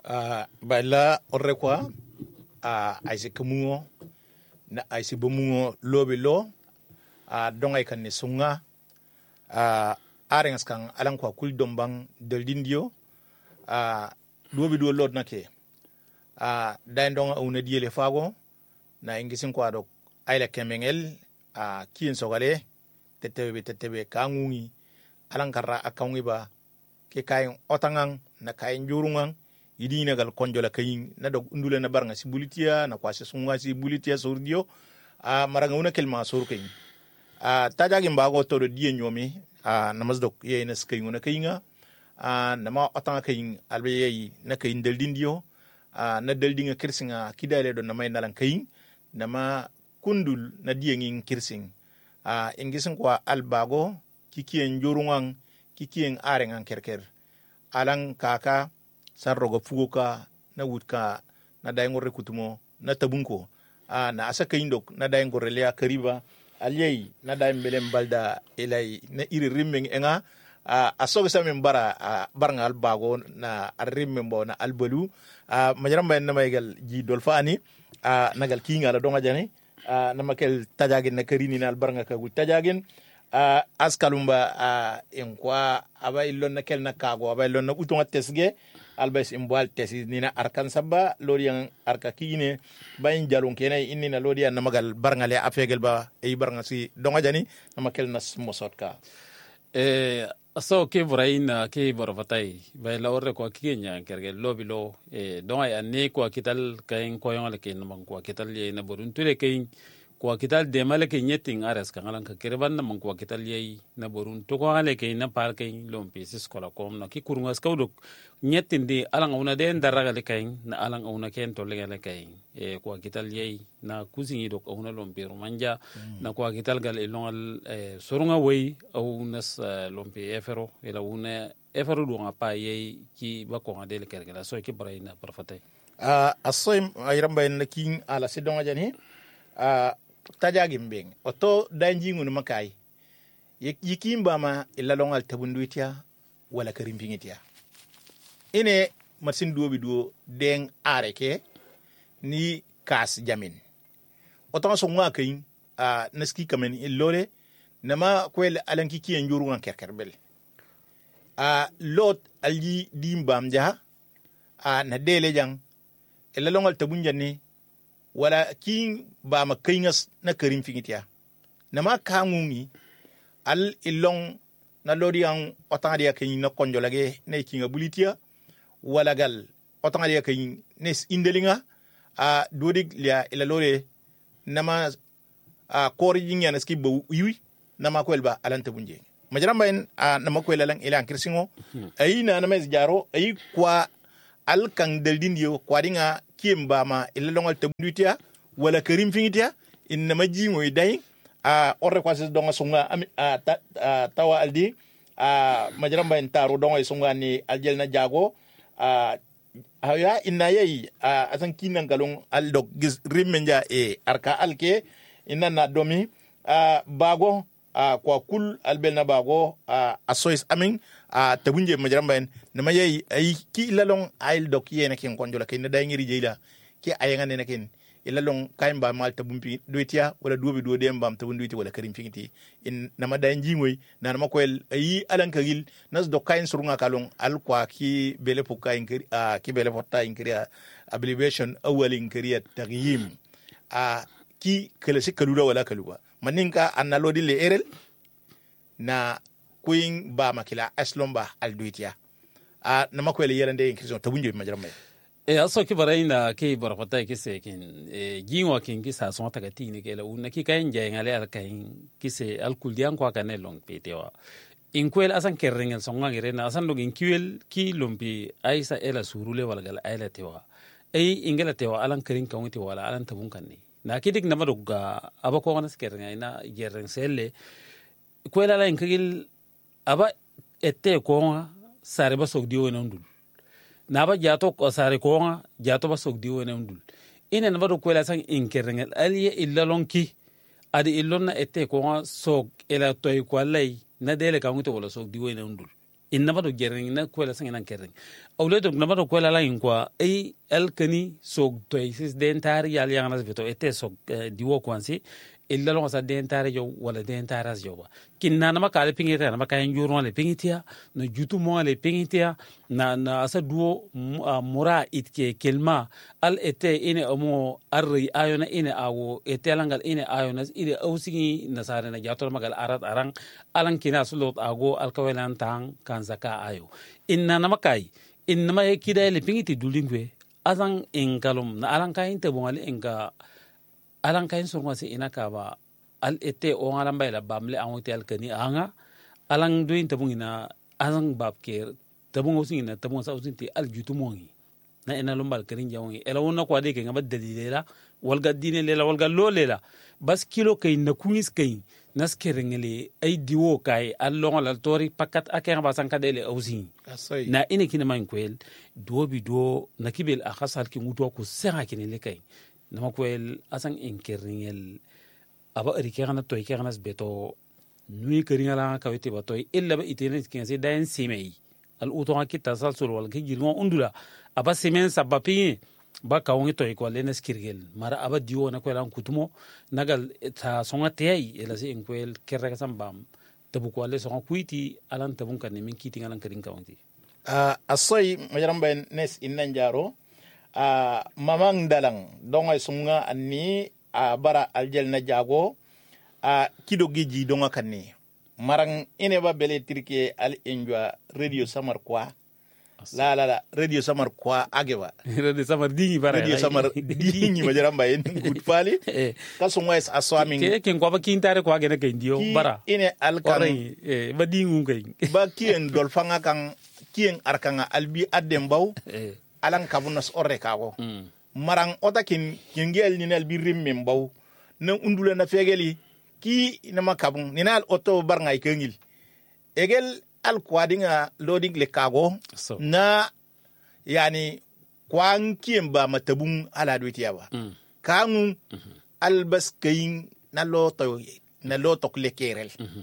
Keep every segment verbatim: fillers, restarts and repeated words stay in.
Uh, baila orre kwa uh, aise kamungo na aise bomungo lobe lo uh, dongai kan ne sunga uh, arengas kan alan kwa kul dombang del dindio uh, lobe do lord nake uh, dain donga una diele fago na ingisin kwa do aila kemengel uh, kien sogale tetebe tetebe kangungi alan karra akangi ba ke kayin otangang na kayin jurungang idina gal konjola kayin na dog undule na baranga si bulitia na kwase sunga si bulitia sordio a maranga una kelma sor kayin a tajagi mbago to do die nyomi a namasdok ye na skayin una kayinga a nama otanga kayin albe ye na kayin deldindio a na deldinga kirsinga kidale do na may nalan kayin nama kundul na die ngin kirsing a ingisin kwa albago kikien jorungang kikien arengang kerker alang kaka san rogo fugoka na wutka na dayngorre kutumo na tabunko a na asaka indok na dayngorre lea kariba alyei na daymbelem balda elai na iri rimmeng enga a asoga samen bara a barnga albago na arrimmeng bo na albalu a majramba na maygal ji dolfani a nagal kinga la donga jani a na makel tajagen na karini na albarnga ka gul tajagen a askalumba a enkwa aba illon na kel na kago aba illon na utonga tesge albes imbwal tesi nina arkan sabba loriyan arka kine bayin jalon kenay innina loriyan namagal barngale afegel ba e barnga si donga jani namakel nas mosotka eh so ke buraina ke borfatay bay lawre ko kigenya kergel lobilo e donga anne ko kital kayen ko yongale ke namang ko kital ye na borun tule kayen ko kital de male ke nyeting ares kan alan ka kerban na man ko kital ye na borun to ko ale ke na par ke lompi sis kola kom na ki kurungas kawdok nyetin di alang una de ndaraga le kayen na alang una ken to le kayen e ko kital ye na kusingi dok una lompi romanja mm. na ko kital gal elongal e sorunga wey au nas uh, lompi efero ela una efero do ngapa ye ki ba ko ngade le kergela so ki braina parfate a uh, asoy ayramba en king ala sidonga jani a uh, tajagi mbeng oto danji ngunu makai yikimba ma illa longal tabunduitia wala karimpingitia ine matsin duobi duo deng areke ni kas jamin oto so ngwa kayin a naski kamen illole nama kwel alanki ki njuru ngan kerkerbel a lot alji dimbam ja a na dele jang illa longal tabunjani wala king ba ma kayngas na karim fingitia nama kangungi al ilong na lodiang otangadia kayin na konjolage na kinga bulitia wala gal otangadia kayin nes indelinga a dodig lia ila lore nama a kori jinya na skibbo yui nama kwelba alanta bunje majramba en a nama kwela lang ila kirsingo ayi na nama jaro ayi kwa al kang deldindio kwa dinga kiemba ma ila longal tabundutia wala karim fingitia inna majingo idai a orre kwase donga sunga a tawa aldi a majramba en taro donga sunga ni aljel na jago a haya inna yayi a asan kinan galon aldok gis rimenja e arka alke inna na domi a bago a kwa kul albel na bago a asois amin a tabunje majramba en nama yayi ay ki lalong ayl dok yena ken konjola ken da ngiri jeila ki ayanga ne ken ilalong kaim ba mal tabumpi doitia wala duobi do dem bam tabunduiti wala karim fingiti in nama da njimoy na nama koel ayi alan kagil nas do kain surunga kalong al kwa ki bele puka inkiri a ki bele fotta inkiri abbreviation awal inkiri tagyim a ki kele sikalura wala kaluba maninka analodi le erel na kuin ba makila aslomba al doitia a nama koel yelande inkiri tabunje majramay e aso ki baraina ke barfata ke se kin e ginwa kin ki sa son ta gatini ke la una ki kain je ngale al kain ki se al kuldian kwa kanelong petewa in kwel asan kerringen songa ngire na asan login kiwel ki lompi aisa ela surule wala gal aila tewa e ingela tewa alan kerin kawti wala alan tabun kanni na kidik na maduga abako ngana skerringa ina gerren selle kwela la inkil aba ette ko sare ba sok diwo nandul naba jato ko sare ko nga jato ba sok diwo nandul ina na badu kwela sang inkerringa aliye illa lonki adi illonna ette ko sok ela toy ko lay na dele kawti wala sok diwo nandul inna ba do gerring na ko la sangina kerring awle do na ba do ko la lain kwa ay el kani so to isis dentari yal yang nas beto ete so diwo kwansi illa lo sa dentari jo wala dentari as jo ba kinna na makale pingita na makayen juro le pingitia no jutu mo le pingitia na na asa duo mura itke kelma al ete ine omo arri ayona ine awo ete langal ine ayona ine awsigi na sare na jato magal arat arang alang kina sulot ago al kawelan tang kan zaka ayo inna na makai inna ma kida le pingiti dulingwe azang engalum na alang kain te bongali enga alang kain surma si ina ka ba al ete o ngalam bayla bamle an hotel kani anga alang duin tabungina azang bab ke tabung usina tabung sa usinti al jutumongi na ina lumbal karin jawngi ela wonna ko de ke ngaba dalilela walga dine lela walga lolela bas kilo kay na kungis kay nas kerengeli ay diwo kay al longal al tori pakat akeng basan kadele ausin na ine kina man kwel do bi do nakibel akhasal ki muto ko sera kinele kay nama kwel asang inkeringel aba erikana toy keranas beto nui keringala kawete ba toy illa ba itene kense daen simei al utonga kita salsul wal ke jirmo undula aba semen sabapi ba kawongi toy ko lenes kirgel mara aba diwo na kwela kutumo nagal ta songa tei ela se inkwel kerra kasambam tabu ko le songa kuiti alan tabun kan min kiti ngalan kering kawonti a asoy majaramba nes innan jaro a mamang dalang donga sunga anni a bara aljel na jago a kido giji donga kanni marang ine ba bele tirke al enjwa radio samar kwa la la la radio samar kwa ageba radio samar dingi bara radio samar dingi majaramba en good fali kasunga es aswaming ke ken kwa ba kintare kwa gene ke ndio bara ine alkan e ba dingu kay ba kien dolfanga kan kien arkanga albi adem baw alang kabunas orre kago mm. marang ota kin kingel ni nal birim membaw na undula na fegeli ki na makabun ni nal oto bar ngai kengil egel al kwadinga loading le kago so. Na yani kwan kiemba matabun ala duitiaba mm. kangu mm-hmm. albas kayin na loto na lotok le kerel mm-hmm.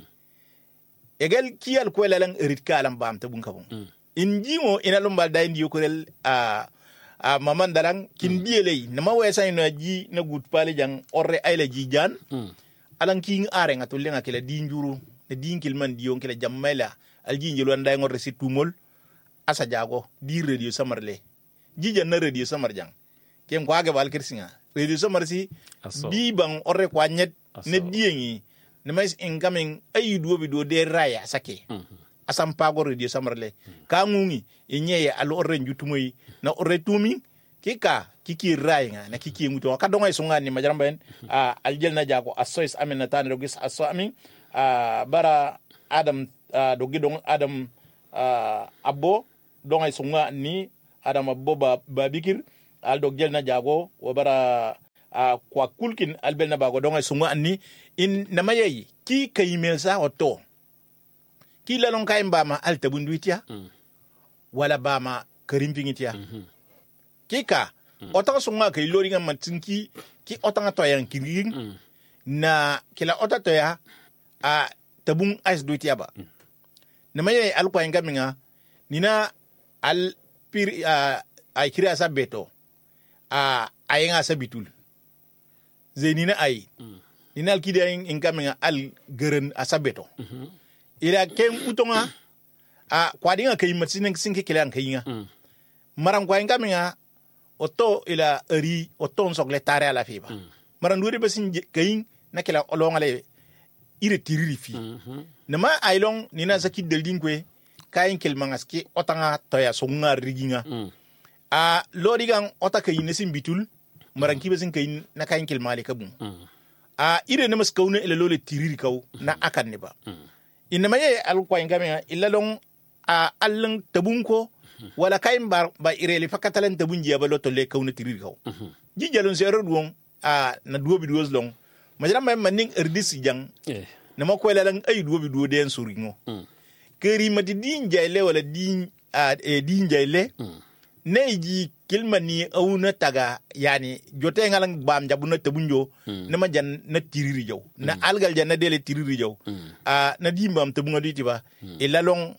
egel ki al kwela lang erit kalam bam tabun kabun mm. injimo ina lumba da indi yokorel a a maman dalang kin bielei na mawesa ina ji na gut pale jang orre ayla ji jan mm. alang king are ngatul lenga kila dinjuru na dinkil man diyon kila jammela alji njelo nday ngor situmol asa jago di radio samarle ji jan na radio samar jang kem ko age bal kirsinga radio samar si bi bang orre kwa nyet ne diyengi ne mais incoming ay duobi do de raya sake mm-hmm. asam pago radio samarle hmm. ka ngungi inye al orre njutumoy na orre tumi kika kiki rainga na kiki muto ka donga sunga ni majaramba en hmm. uh, aljel na jago asois amen na tan rogis aso amin uh, bara adam uh, dogi dong adam uh, abbo donga sunga ni adam abbo ba, babikir al dogjel na jago wo bara uh, kwa kulkin albel na bago donga sunga ni in namayi ki kayimel sa oto kila long kay mbama alta bunduitia mm. wala bama karimpingitia mm-hmm. kika mm. otanga sunga kay loringa matinki ki otanga toyan kiring mm. na kila ota toya a tabung ice duitia ba mm. na maye alpa ngaminga nina al pir a ay kira sa beto a ayenga sa bitul zenina ay mm. nina al kida ngaminga al geren asabeto mm-hmm. ila ken utonga a kwadinga kay matsinen sinke kilan kayinga mm. maran kwa ngaminga oto ila eri oto nsokle tare ala fiba mm. maran duri basin kayin na kila olongale ire tiriri fi mm-hmm. nama ailong nina zaki delding kwe kayin kelmangaski otanga toya songa riginga mm. a lorigan ota kayin nesin bitul maran kibesin kayin na kayin kelmale kabun mm. a ire nemas kauna ila lole tiriri kaw mm. na akan ne ba mm. inama ye alkwa ingame illa long a allang tabunko wala kayin ba ba ireli fakatalan tabunji ya baloto le kauna tiriri kaw mm-hmm. jijalon sero duong a na duobi duos long majara may maning erdis jang yeah. na makwela lang ay duobi duo den suringo mm. keri mati din jayle wala din a e din jayle mm. neji kilmani awuna taga yani jote ngalang bam jabuna tabunjo mm. na majan na tiriri jaw mm. na algal jan na dele tiriri jaw mm. a na dimbam tabunga diti ba mm. ila long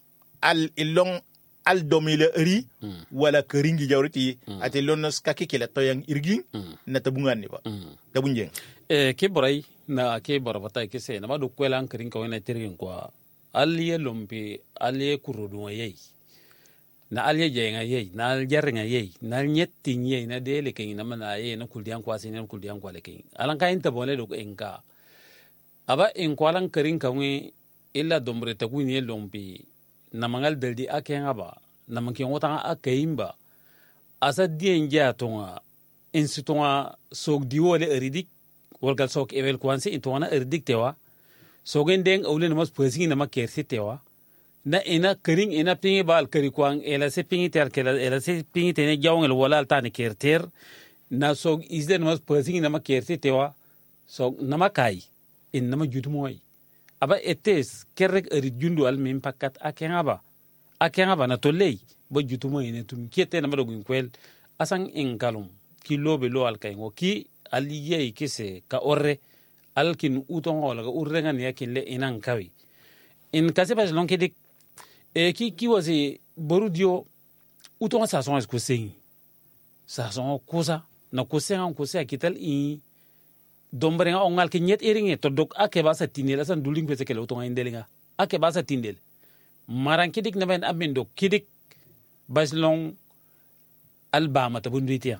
al ilong al domile ri mm. wala keringi jawriti mm. ate lonnos kake kila toyang irging mm. na tabungan ni ba mm. tabunjeng e ke borai na ke borabata ke se na madu kwela an kering ko na tirgin kwa aliye lompi aliye kurudu yei na aliye jenga yei na aljarnga yei na nyetti yei na dele ken na mana yei na kuldian kwa sinen kuldian kwa leken alan kain tabole do enka aba en kwalan kering kawe illa dombre takuni lompi na mangal daldi akenga ba na manki ngota akaimba asa dien ja tonga insitonga sok diwole eridik walgal sok evel kwanse intona eridik tewa sogen deng awle namas pusingi nama kersi tewa na ina kering ina pingi bal keri kwang ela se pingi ter kela ela se pingi tene jawngel wala altane kerter na sok isden namas pusingi nama kersi tewa sok nama kai in nama jutmoy aba etes kerrek eri jundu al mim pakat akenga ba akenga ba na tolei ba jutumo ine tum kiete na madogun kwel asang inkalum ki lobe lo al kayngo ki aliye kise ka orre alkin uton wala ga urrenga ne yakin le inan kawi in kase pas lon kedik e ki ki wasi borudio uton sa son ko sen sa son kosa na ko sen ko se kital i dombrenga ongal ki nyet eringe to dok ake ba sa tinela san duling pese kele uton indelinga ake ba sa tindel maran kidik na ben amin do kidik bas long albama tabunditia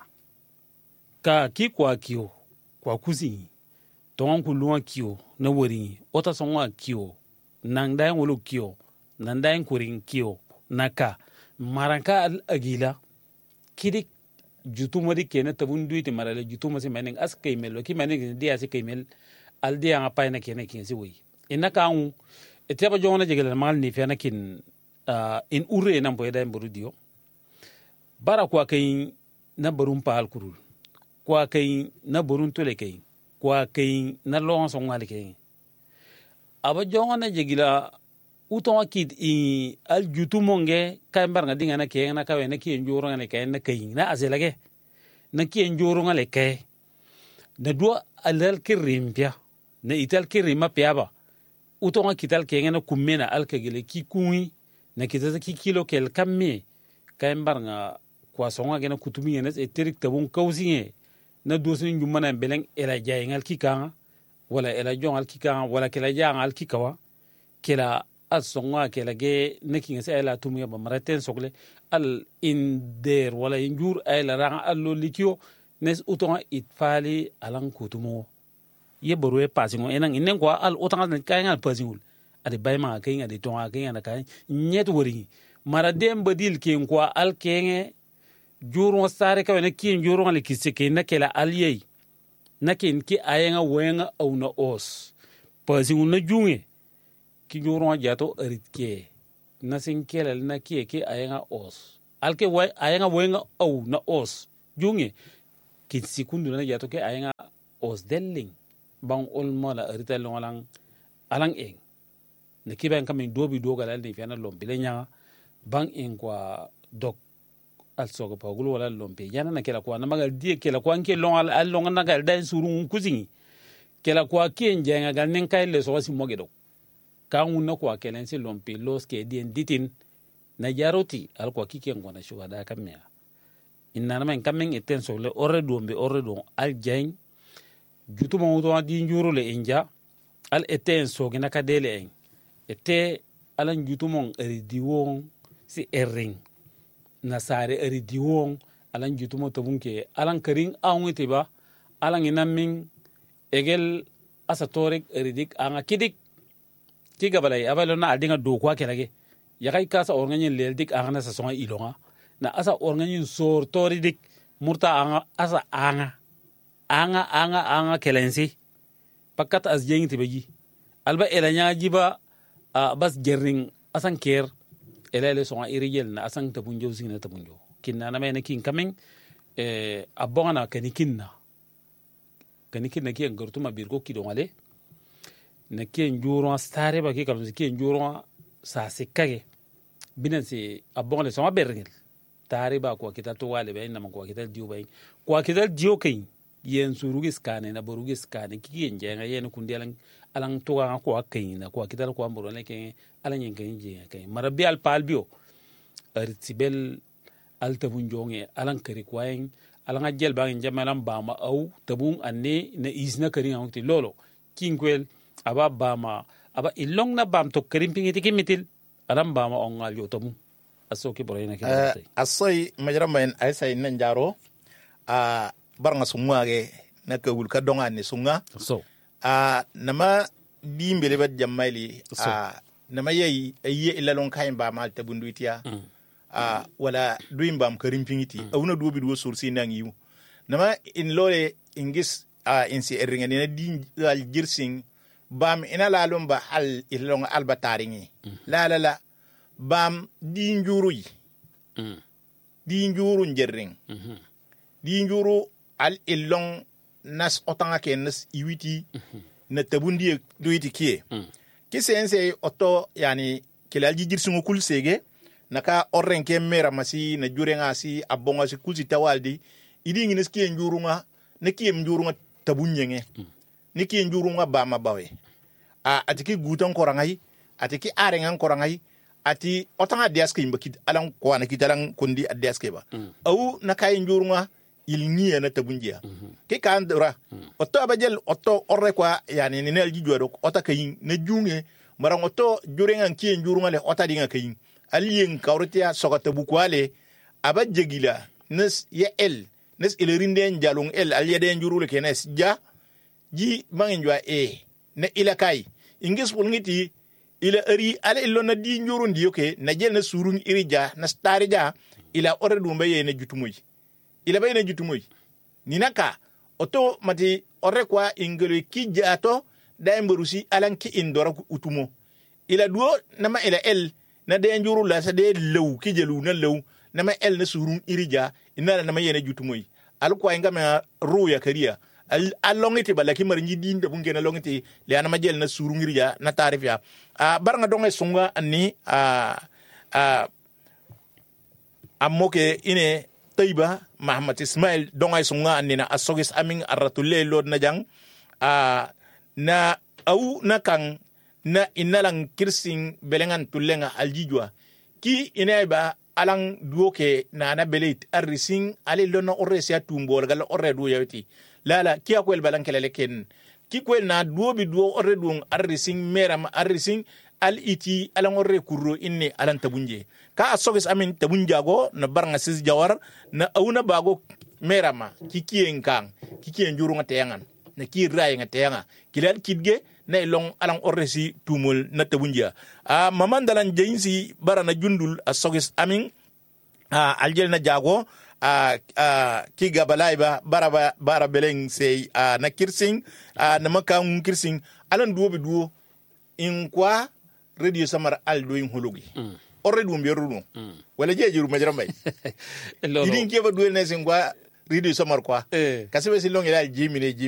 ka ki kwa kio kwa kuzi tongan kulunga kio na wori ota songa kio nang dayan wolo kio nang dayan kuring kio naka maranka al agila kidik jutuma di kena tabun duiti marale jutuma si maning as kaimel ki maning dia si kaimel al dia ngapa na kena kin si wi inaka an eteba jona jegel mal ni fena kin uh, in ure nan boy dayan borudio bara kwa kai na barun pa al kurul kwa kai na barun tole kai kwa kai na lon son wal kai aba jona jegila uton akid i al jutumonge kambar nga dinga na ke na kawe na ki njoro nga ke na kai na azelage na ki njoro nga le ke na do alal kirimpia na ital kirima piaba uton akital ke nga kumena al kegele ki kuwi na kitata ki kilo kel kamme kambar nga kwa songa gena kutumi nga e terik tabun kawsinge na dosin jumana beleng ela jayngal kikanga wala ela jongal kikanga wala kela jangal kikawa kela asonga kela ge nekinga se ela tumuya ba maraten sogle al inder wala injur ela ranga allo likio nes utonga itfali alan kutumo ye borwe pasingo enang inen kwa al utanga kayanga pasingul ade bayma kayanga de tonga kayanga na kay nyet wori maradem badil ken kwa al kenge jurun sare kawai na kiyin jurun ala kisike na kela aliyai na kin ki ayenga wenga au na os pasi na junge ki jurun jato eritke na sin kela na kiye ki ayenga os alke way ayenga wenga au na os junge ki sikundu na jato ke ayenga os delling bang ol mola eritel ngolang alang eng ne kiban kamin dobi dogala ni fiana lombile nya bang eng kwa dok al soga pa gulu wala lompe yana na kela kwa na magal die kela kwa nke long al al long na gal dan surun kuzingi kela kwa kien jenga gal nen kay le so si mogedo ka unna kwa kelen si lompe los ke dien ditin na jaroti al kwa kiken ngona shuwa da kamya inna na men kamen eten so le orre dombe orre don al jeng jutu mo do di njuru le inja al eten so gina ka dele en ete alan jutu mon eri diwon si erring na sare eri diwon alan jutumo to bunke alan karing awngete ba alan inamin egel asatorik eridik anga kidik tiga balay abalo na adinga do kwa kelage yakay kasa organyin leldik anga na sa songa ilonga na asa organyin sor toridik murta anga asa anga anga anga anga kelensi pakat as jengti beji alba elanya jiba uh, bas gerring asan ker elele songa irigel na asang tabunjo sina tabunjo kinna na mena kin kamen eh abona kanikinna kanikinna ki ngortuma birko kidongale na ki njuro stare ba ki kalum ki njuro sa sikage binan si abona songa bergel tare ba ko kita to wale be na ko kita diu bay ko kita diu kay yen surugis kane na borugis kane ki yen jenga yen kundi alang alang tuwa ko akayina ko kital ko amboro ne ke alang yen kan jenga kay marabi al palbio artibel al tabun jonge alang kari kwayen alang ajel bangin jamalan bama au tabun anne na isna kari ngoti lolo kinkwel aba bama aba ilong na bam to karim pingiti kimitil alam bama ongal yo tabun asoki borayna ke uh, asoy majramain ay say nan jaro a uh, barnga sumwage na ka wul ka donga ni sunga so a uh, nama dimbele bat jamali a so. uh, nama yayi ayi illa lon kayin ba mal tabunduitiya mm. a uh, wala duim bam karim pingiti mm. awuna duobi duo sursi nang yu nama in lore ingis a uh, insi eringa ni na din al girsing bam ina la lomba hal ilong albataringi mm. la la la bam di njuru yi mm. di njuru njerring mm-hmm. di njuru al ilong nas otanga ke nas iwiti mm-hmm. na tabundi duiti kie mm. kisense oto yani kilal jijir sungu kul sege naka orrenke mera masi na jurenga si abonga si kulsi tawaldi idi ngines kie njuru nga ne kie njuru nga tabunyenge mm. ne kie njuru nga bama bawe a atiki gutan korangai atiki arengan korangai ati otanga diaske imbakid alang ko ana kitalang kundi adiaske ba mm. au nakai njurunga ilngiya na tabunjia mm-hmm. ke kandura mm. otto abajel otto orre kwa yani ni nel jijwado ota kayin na junge marang otto jurenga kie njurunga le ota dinga kayin aliyen kawritia sokata bukwale abajegila nes ye el nes ilerinde njalung el alyede njurule kenes ja ji manginjwa e ne ilakai ingis pulngiti ila eri ala illo na di njurun di yoke na jel na surun irija na starija ila ore dumba ye na jutumuy ila bay na jutumuy ninaka oto mati ore kwa ingelo ki jato da mbarusi alan ki indora utumo ila duo nama ila el na de njuru la sa de lew ki jelu na lew nama el na surun irija inala nama ye na jutumuy al kwa ngama ruya kariya al alongiti balaki marnji din de bungena longiti le ana majel na surungirja na tarifya a uh, baranga donga sunga ani a uh, a uh, amoke ine tayba Muhammad Ismail donga sunga ani na asogis amin aratulle lod na jang a uh, na au na kang na inalang kirsing belengan tulenga aljijwa ki inaiba alang duoke na na belit arrising ale lona orresia tumbol gal orre du yawti lala kia kwel balan kelele ken ki kwel na duo bi duo orre duong arrising meram arrising al iti alang orre kurro inni alan tabunje ka asogis amin tabunjago na baranga sis jawar na auna bago merama ki kien kang ki kien juru ngateyangan na ki ray ngateyangan kilal kidge na ilong alang orre si tumul na tabunja a mamandalan jeinsi barana jundul asogis amin a aljel na jago a uh, ki gabalai ba bara bara beleng sei uh, na kirsing uh, na makang kirsing alan duo be duo in kwa radio samar al do in hulugi mm. orre dum be runo mm. wala jeejuru majrambay idin ke ba duel na singwa radio samar kwa eh. kasibe silong ila jimine